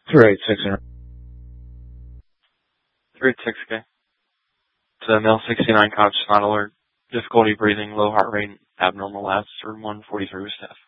386 and 386, okay. It's a male 69 conscious, not alert. Difficulty breathing, low heart rate, abnormal labs, room 143 with staff.